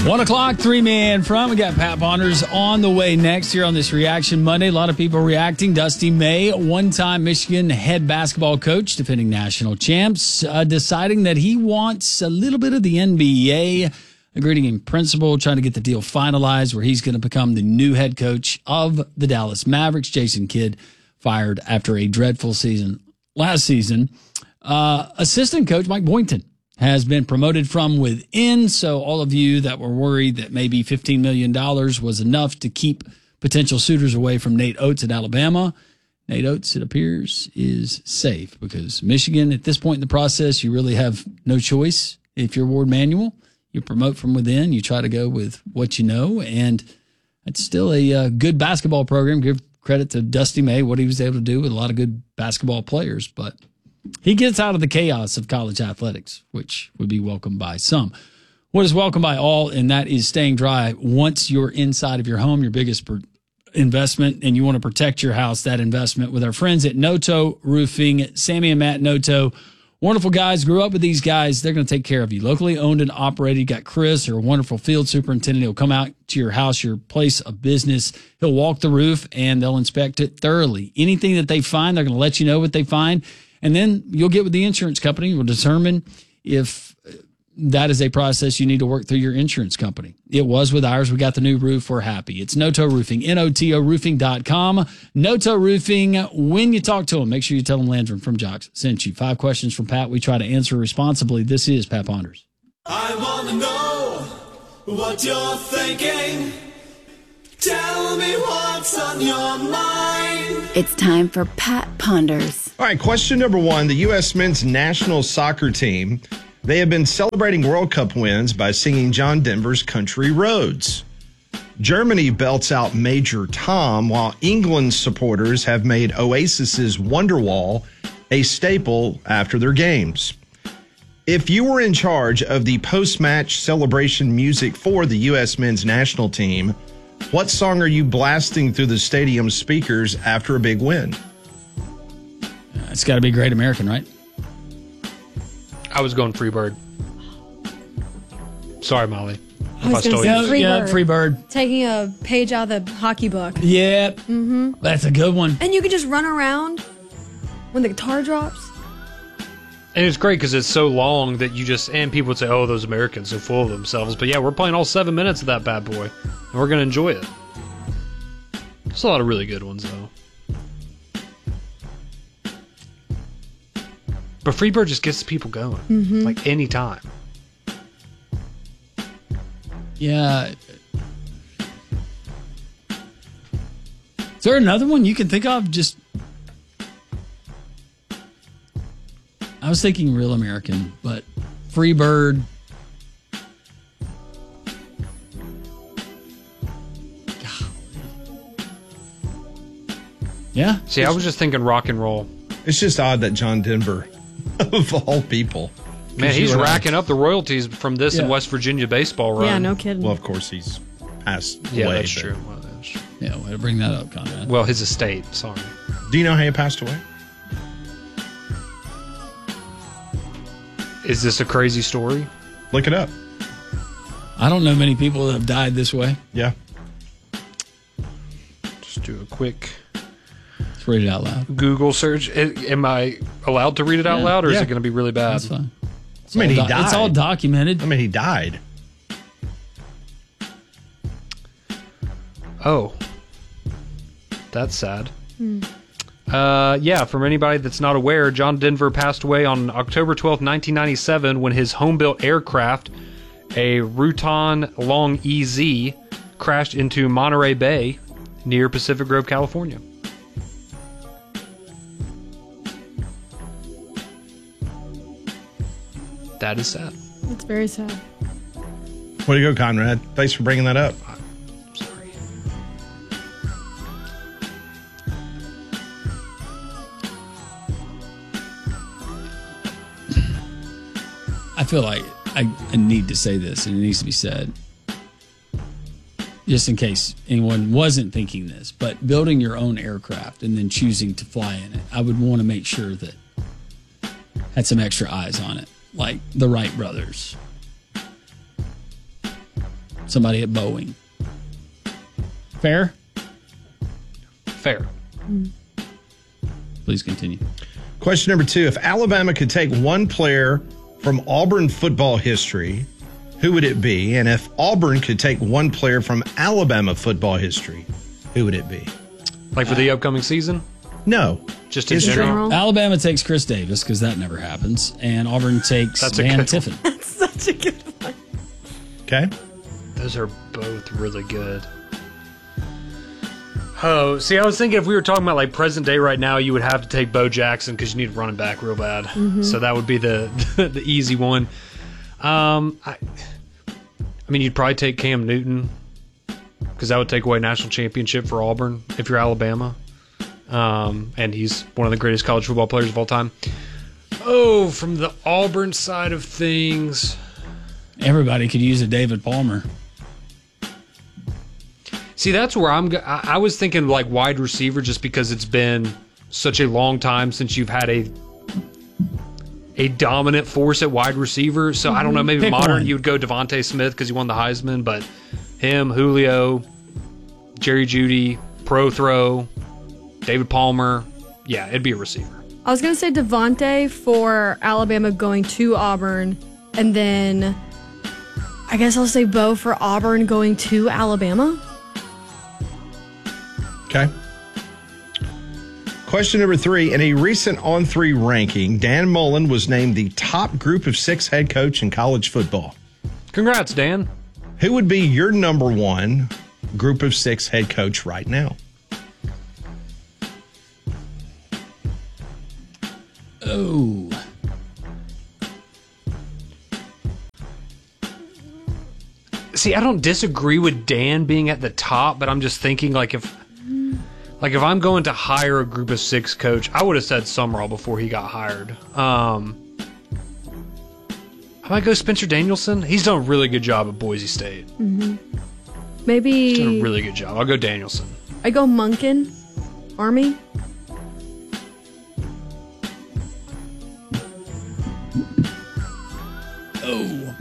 1 o'clock, 3-man from. We got Pat Ponders on the way next here on this Reaction Monday. A lot of people reacting. Dusty May, one-time Michigan head basketball coach, defending national champs, deciding that he wants a little bit of the NBA, agreeing in principle, trying to get the deal finalized where he's going to become the new head coach of the Dallas Mavericks. Jason Kidd fired after a dreadful season last season. Assistant coach Mike Boynton has been promoted from within. So all of you that were worried that maybe $15 million was enough to keep potential suitors away from Nate Oates at Alabama, Nate Oates, it appears, is safe because Michigan, at this point in the process, you really have no choice. If you're Ward Manuel, you promote from within. You try to go with what you know, and it's still a good basketball program. Give credit to Dusty May, what he was able to do with a lot of good basketball players, but he gets out of the chaos of college athletics, which would be welcomed by some. What is welcomed by all, and that is staying dry once you're inside of your home, your biggest investment, and you want to protect your house, that investment with our friends at Noto Roofing. Sammy and Matt Noto, wonderful guys, grew up with these guys. They're going to take care of you. Locally owned and operated. You got Chris, our wonderful field superintendent. He'll come out to your house, your place of business. He'll walk the roof, and they'll inspect it thoroughly. Anything that they find, they're going to let you know what they find. And then you'll get with the insurance company. We'll determine if that is a process you need to work through your insurance company. It was with ours. We got the new roof. We're happy. It's Noto Roofing, Noto Roofing.com. Noto Roofing, when you talk to them, make sure you tell them Landrum from Jocks sent you. 5 questions from Pat. We try to answer responsibly. This is Pat Ponders. I want to know what you're thinking. Tell me what's on your mind. It's time for Pat Ponders. All right, question number 1. The U.S. men's national soccer team, they have been celebrating World Cup wins by singing John Denver's Country Roads. Germany belts out Major Tom, while England's supporters have made Oasis's Wonderwall a staple after their games. If you were in charge of the post-match celebration music for the U.S. men's national team, what song are you blasting through the stadium speakers after a big win? It's got to be Great American, right? I was going Freebird. Sorry, Molly. I was going to say Freebird. Yeah, Freebird. Taking a page out of the hockey book. Yeah, that's a good one. And you can just run around when the guitar drops. And it's great because it's so long that you just, and people would say, oh, those Americans are full of themselves. But yeah, we're playing all 7 minutes of that bad boy. And we're going to enjoy it. There's a lot of really good ones, though. But Freebird just gets people going. Like anytime. Yeah. Is there another one you can think of? Just, I was thinking Real American, but Freebird. Yeah. See, I was just thinking rock and roll. It's just odd that John Denver, of all people. Man, he's racking up the royalties from this in West Virginia baseball run. Yeah, no kidding. Well, of course, he's passed away. Yeah, that's true. Well, that's true. Yeah, way to bring that up, Conrad. Well, his estate, sorry. Do you know how he passed away? Is this a crazy story? Look it up. I don't know many people that have died this way. Yeah. Just do a quick Let's read it out loud. Google search. Am I allowed to read it out loud, or is it going to be really bad? That's fine. I mean, he died. It's all documented. I mean, he died. Oh. That's sad. Yeah, from anybody that's not aware, John Denver passed away on October 12th, 1997, when his home-built aircraft, a Rutan Long EZ, crashed into Monterey Bay near Pacific Grove, California. That is sad. It's very sad. Way to go, Conrad. Thanks for bringing that up. I'm sorry. I feel like I need to say this, and it needs to be said, just in case anyone wasn't thinking this, but building your own aircraft and then choosing to fly in it, I would want to make sure that had some extra eyes on it, like the Wright brothers. somebody at Boeing. Fair? Fair. Please continue. Question number 2. If Alabama could take one player from Auburn football history, who would it be? And if Auburn could take one player from Alabama football history, who would it be? Like for the upcoming season? No. Just in History. general? Alabama takes Chris Davis because that never happens. And Auburn takes That's a Van good Tiffin. Such a good one. Okay. Those are both really good. Oh, see, I was thinking if we were talking about like present day right now, you would have to take Bo Jackson because you need a running back real bad. So that would be the the easy one. I mean, you'd probably take Cam Newton because that would take away national championship for Auburn if you're Alabama. And he's one of the greatest college football players of all time. Oh, from the Auburn side of things. Everybody could use a David Palmer. See, that's where I was thinking like wide receiver just because it's been such a long time since you've had a dominant force at wide receiver. So I don't know, maybe Pick modern one. you would go Devontae Smith because he won the Heisman, but him, Julio, Jerry Jeudy, Pro Throw, David Palmer. Yeah, it'd be a receiver. I was going to say Devontae for Alabama going to Auburn, and then I guess I'll say Bo for Auburn going to Alabama. Okay. Question number 3. In a recent On3 ranking, Dan Mullen was named the top group of 6 head coach in college football. Congrats, Dan. Who would be your number 1 group of 6 head coach right now? Oh. See, I don't disagree with Dan being at the top, but I'm just thinking like if I'm going to hire a group of 6 coach, I would have said Summerall before he got hired. I might go Spencer Danielson. He's done a really good job at Boise State. Maybe He's done a really good job. I'll go Danielson. I go Munkin, Army. Oh.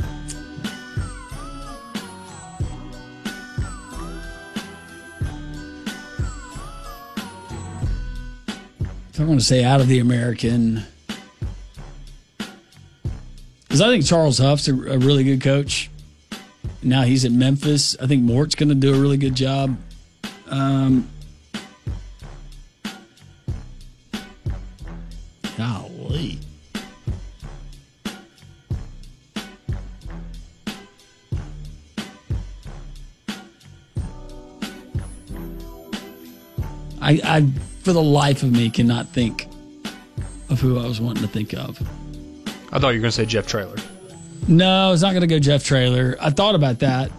If I want to say out of the American, because I think Charles Huff's a really good coach. Now he's at Memphis. I think Mort's going to do a really good job. Golly. I for the life of me cannot think of who I was wanting to think of. I thought you were going to say Jeff Traylor. No, it's not going to go Jeff Traylor. I thought about that.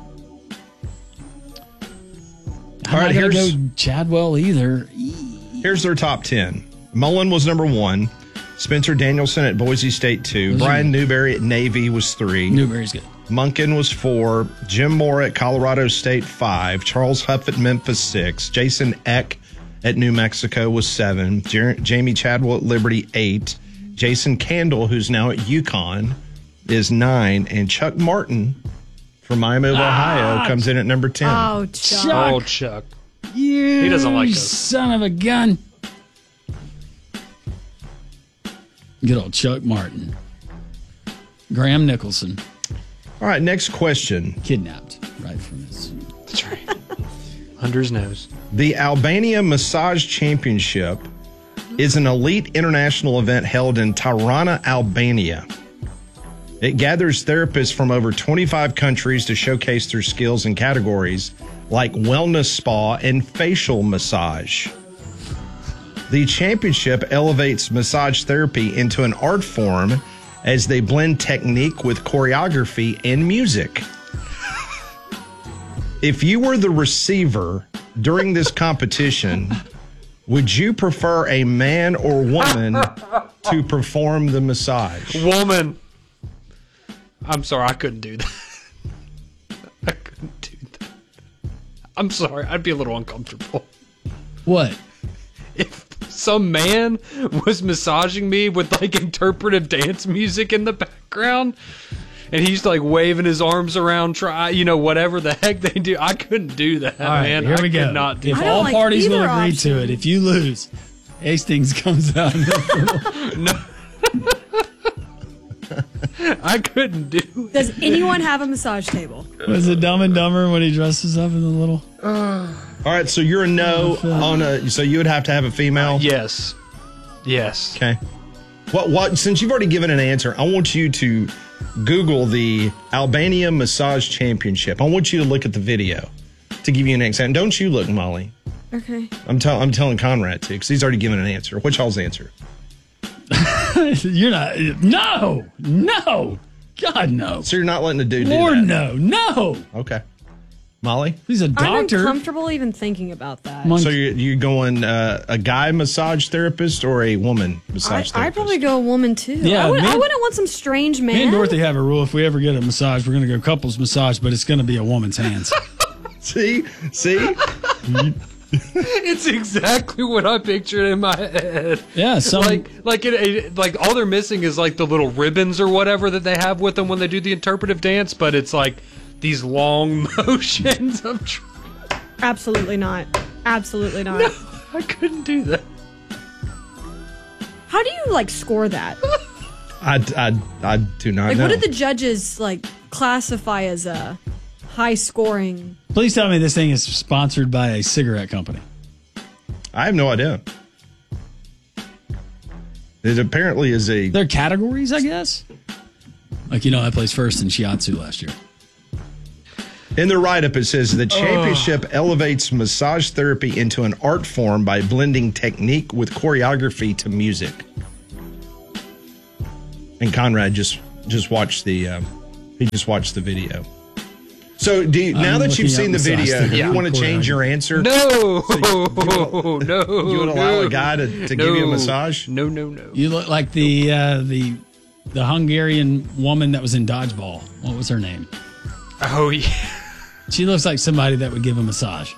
I'm All right, not going to here's- go Chadwell either. Here's their top 10. Mullen was number 1. Spencer Danielson at Boise State 2. Brian Newberry at Navy was 3. Newberry's good. Munkin was 4. Jim Moore at Colorado State 5. Charles Huff at Memphis 6. Jason Eck at New Mexico was 7. Jamie Chadwell at Liberty 8. Jason Candle, who's now at UConn, is 9. And Chuck Martin from Miami of Ohio comes in at number 10. Oh, Chuck. Oh, Chuck. You He doesn't like us. son of a gun. Good old Chuck Martin. Graham Nicholson. All right, next question. Kidnapped right from his. That's right. Under his nose. The Albania Massage Championship is an elite international event held in Tirana, Albania. It gathers therapists from over 25 countries to showcase their skills in categories like wellness spa and facial massage. The championship elevates massage therapy into an art form as they blend technique with choreography and music. If you were the receiver during this competition, would you prefer a man or woman to perform the massage? Woman. I'm sorry, I couldn't do that. I couldn't do that. I'm sorry, I'd be a little uncomfortable. What? If some man was massaging me with like interpretive dance music in the background, and he's like waving his arms around, whatever the heck they do. I couldn't do that, All right, man. here we I go. could not do If I that. don't all like parties will either agree to option. it, if you lose, Hastings comes out. I couldn't do it. Does anyone have a massage table? Was it Dumb and Dumber when he dresses up in the little? All right, so you're a no on a. So you would have to have a female. Yes. Okay. What? Since you've already given an answer, I want you to Google the Albania Massage Championship. I want you to look at the video to give you an example. Don't you look, Molly? Okay. I'm telling Conrad to because he's already given an answer. What's y'all's answer? You're not. No. God, no. So you're not letting the dude do Lord, that? no. Okay. Molly? He's a I'm doctor. uncomfortable even thinking about that. Monk- So you're going a guy massage therapist or a woman massage therapist? I'd probably go a woman too. Yeah, I me and- wouldn't want some strange man. Me and Dorothy have a rule. If we ever get a massage, we're going to go couples massage, but it's going to be a woman's hands. See? It's exactly what I pictured in my head. Yeah, some Like all they're missing is like the little ribbons or whatever that they have with them when they do the interpretive dance, but it's like these long motions of. Absolutely not. Absolutely not. No, I couldn't do that. How do you like score that? I do not Like, know. what did the judges like classify as a high scoring? Please tell me this thing is sponsored by a cigarette company. I have no idea. It apparently is a. They're categories, I guess. Like, I placed first in shiatsu last year. In the write-up, it says the championship elevates massage therapy into an art form by blending technique with choreography to music. And Conrad just watched the he just watched the video. So now that you've seen the video, do you want to change your answer? No, You would allow a guy to give you a massage? No. You look like the Hungarian woman that was in Dodgeball. What was her name? Oh yeah. She looks like somebody that would give a massage.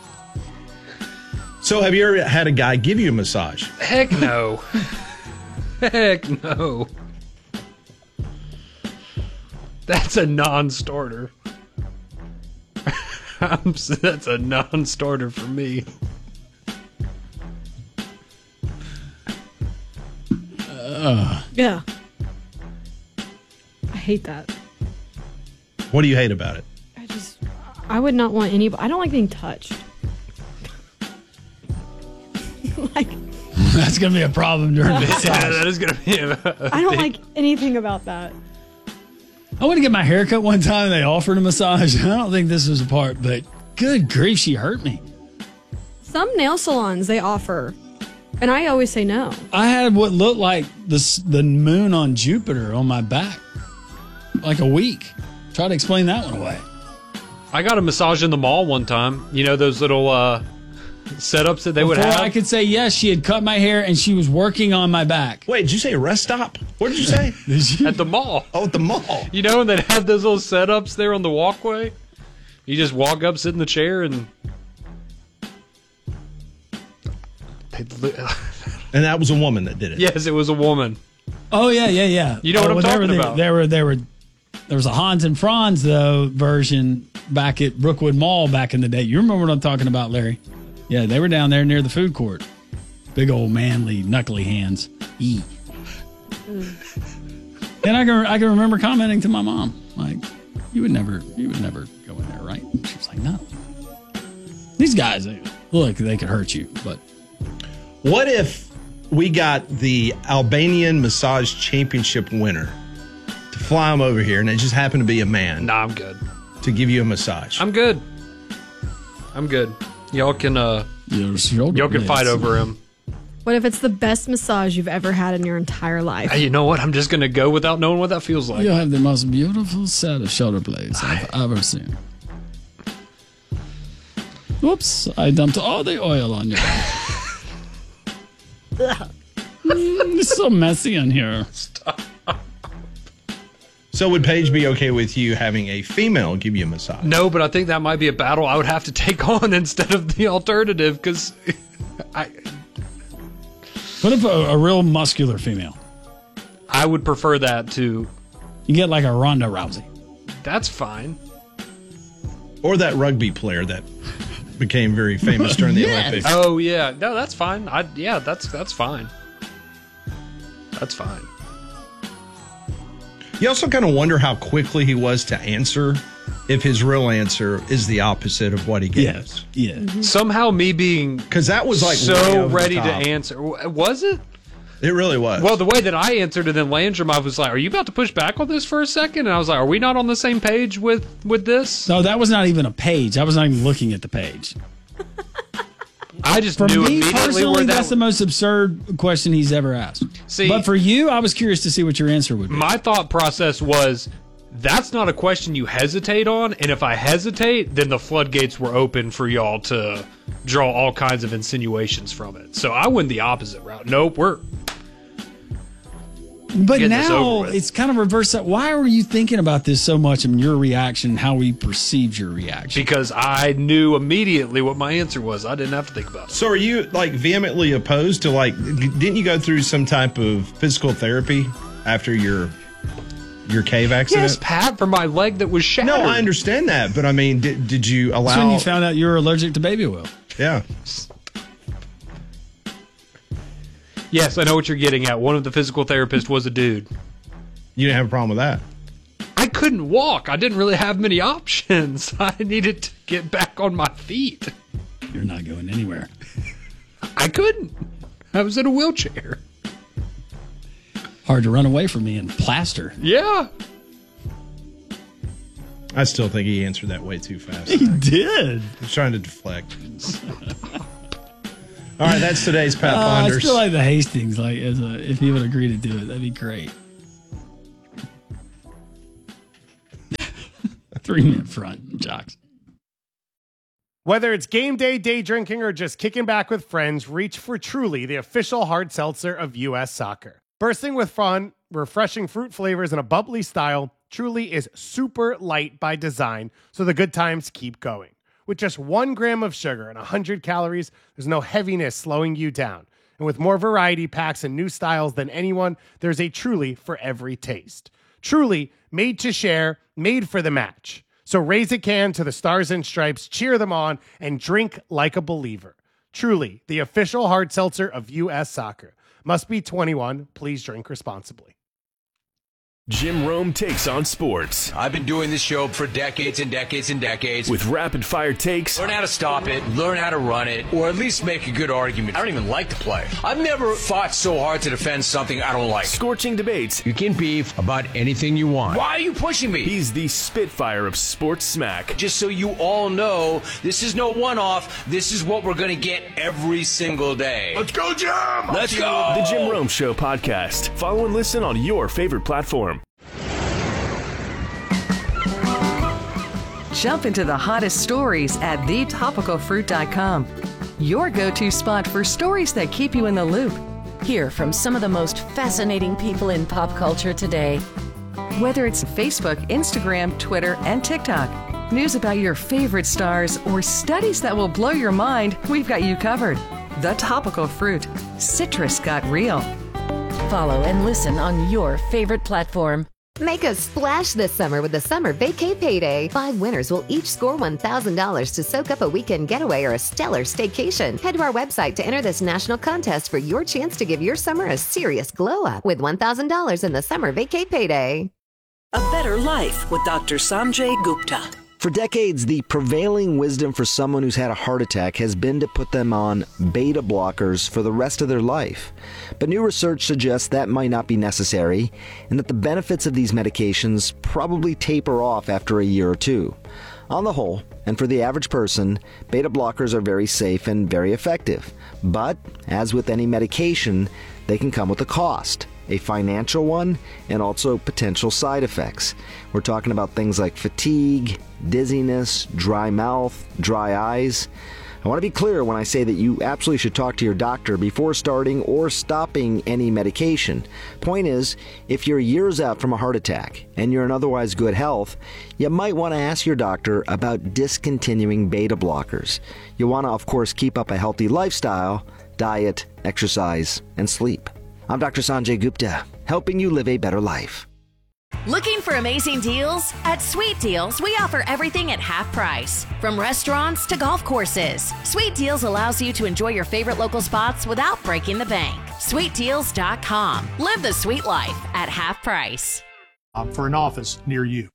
So have you ever had a guy give you a massage? Heck no. Heck no. That's a non-starter. That's a non-starter for me. Yeah. I hate that. What do you hate about it? I would not want anybody. I don't like being touched. Like, That's going to be a problem during this Yeah, time. that is gonna be. I don't like anything about that. I went to get my hair cut one time and they offered a massage. I don't think this was a part, but good grief, she hurt me. Some nail salons they offer, and I always say no. I had what looked like the moon on Jupiter on my back. Like a week. Try to explain that one away. I got a massage in the mall one time. You know those little setups that they would Before have. I could say yes, she had cut my hair and she was working on my back. Wait, did you say a rest stop? What did you say? At the mall. Oh, at the mall. You know, and they'd have those little setups there on the walkway. You just walk up, sit in the chair, and And that was a woman that did it. yes, it was a woman. Oh yeah. You know what I'm talking about. There was a Hans and Franz though version back at Brookwood Mall back in the day. You remember what I'm talking about, Larry? Yeah, they were down there near the food court. Big old manly, knuckly hands. And I can remember commenting to my mom, like, you would never go in there, right? She was like, no. These guys, they look like they could hurt you, but What if we got the Albanian Massage Championship winner to fly him over here and it just happened to be a man Nah, I'm good. to give you a massage? I'm good. Y'all can fight over him. What if it's the best massage you've ever had in your entire life? Hey, you know what? I'm just gonna go without knowing what that feels like. you have the most beautiful set of shoulder blades I've ever seen. Whoops, I dumped all the oil on you. It's so messy in here. So would Paige be okay with you having a female give you a massage? No, but I think that might be a battle I would have to take on instead of the alternative because What if a real muscular female? I would prefer that to You get like a Ronda Rousey. That's fine. Or that rugby player that became very famous during the Yes. Olympics. Oh yeah, no, that's fine. That's fine. That's fine. You also kind of wonder how quickly he was to answer if his real answer is the opposite of what he gave. Yes. Yeah. Somehow me being Because that was like way so over the ready to top. answer. Was it? It really was. Well, the way that I answered it, then Landrum, I was like, "Are you about to push back on this for a second?" And I was like, "Are we not on the same page with this?" No, that was not even a page. I was not even looking at the page. I just For knew me immediately personally, where that's the that. most absurd question he's ever asked. See- but for you, I was curious to see what your answer would be. My thought process was, that's not a question you hesitate on, and if I hesitate, then the floodgates were open for y'all to draw all kinds of insinuations from it. So I went the opposite route. Nope, we're But Get this now over with. it's kind of reversed. Why were you thinking about this so much and your reaction and how we perceived your reaction? because I knew immediately what my answer was. I didn't have to think about it. So are you like vehemently opposed to like, didn't you go through some type of physical therapy after your cave accident? Yes, Pat, for my leg that was shattered. No, I understand that, but I mean, did you allow? That's when you found out you were allergic to baby oil. Yeah. Yes, I know what you're getting at. One of the physical therapists was a dude. You didn't have a problem with that. I couldn't walk. I didn't really have many options. I needed to get back on my feet. You're not going anywhere. I couldn't. I was in a wheelchair. Hard to run away from me and plaster. Yeah. I still think he answered that way too fast. He did. He's trying to deflect. All right, that's today's Pat I Ponders. feel like the Hastings, like if he would agree to do it, that'd be great. 3-minute front, Jocks. Whether it's game day, day drinking, or just kicking back with friends, reach for Truly, the official hard seltzer of U.S. Soccer. Bursting with fun, refreshing fruit flavors, and a bubbly style, Truly is super light by design, so the good times keep going. With just 1 gram of sugar and 100 calories, there's no heaviness slowing you down. And with more variety packs and new styles than anyone, there's a Truly for every taste. Truly, made to share, made for the match. So raise a can to the Stars and Stripes, cheer them on, and drink like a believer. Truly, the official hard seltzer of U.S. Soccer. Must be 21. Please drink responsibly. Jim Rome takes on sports I've been doing this show for decades and decades and decades. with rapid-fire takes, Learn how to stop it, learn how to run it, or at least make a good argument. I don't even like to play. I've never fought so hard to defend something I don't like. scorching debates. You can beef about anything you want. Why are you pushing me? He's the Spitfire of sports smack. Just so you all know, this is no one-off. This is what we're going to get every single day. Let's go, Jim! Let's go! The Jim Rome Show podcast. Follow and listen on your favorite platform. Jump into the hottest stories at thetopicalfruit.com. Your go-to spot for stories that keep you in the loop. Hear from some of the most fascinating people in pop culture today. Whether it's Facebook, Instagram, Twitter, and TikTok. News about your favorite stars or studies that will blow your mind, we've got you covered. The Topical Fruit. Citrus got real. Follow and listen on your favorite platform. Make a splash this summer with the Summer Vacay Payday. 5 winners will each score $1,000 to soak up a weekend getaway or a stellar staycation. Head to our website to enter this national contest for your chance to give your summer a serious glow up with $1,000 in the Summer Vacay Payday. A better life with Dr. Sanjay Gupta. For decades, the prevailing wisdom for someone who's had a heart attack has been to put them on beta blockers for the rest of their life. But new research suggests that might not be necessary, and that the benefits of these medications probably taper off after a year or two. On the whole, and for the average person, beta blockers are very safe and very effective. But, as with any medication, they can come with a cost. A financial one, and also potential side effects. We're talking about things like fatigue, dizziness, dry mouth, dry eyes. I want to be clear when I say that you absolutely should talk to your doctor before starting or stopping any medication. Point is, if you're years out from a heart attack and you're in otherwise good health, you might want to ask your doctor about discontinuing beta blockers. You want to, of course, keep up a healthy lifestyle, diet, exercise, and sleep. I'm Dr. Sanjay Gupta, helping you live a better life. Looking for amazing deals? At Sweet Deals, we offer everything at half price. From restaurants to golf courses, Sweet Deals allows you to enjoy your favorite local spots without breaking the bank. SweetDeals.com. Live the sweet life at half price. For an office near you.